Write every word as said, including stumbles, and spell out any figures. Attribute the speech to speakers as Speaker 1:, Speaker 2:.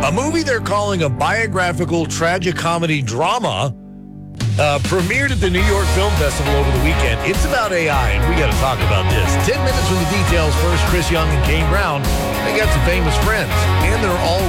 Speaker 1: A movie they're calling a biographical tragicomedy drama uh, premiered at the New York Film Festival over the weekend. It's about A I, and we got to talk about this. Ten minutes with the details. First, Chris Young and Kane Brown. They got some famous friends, and they're all